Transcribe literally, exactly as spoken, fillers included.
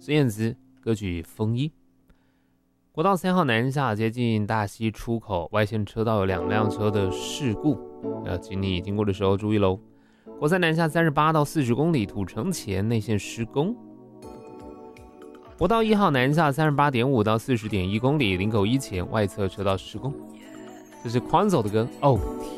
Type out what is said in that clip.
孙燕姿歌曲《风衣》。国道三号南下接近大溪出口，外线车道有两辆车的事故，要请你经过的时候注意喽。国三南下三十八到四十公里，土城前内线施工。国道一号南下三十八点五到四十点一公里，林口一前外侧车道施工。这是宽走的歌哦。